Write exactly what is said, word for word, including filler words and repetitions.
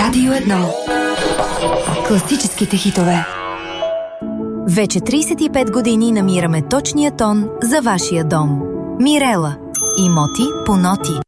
Радио едно. Класическите хитове. Вече трийсет и пет години намираме точния тон за вашия дом. Мирела. Имоти по ноти.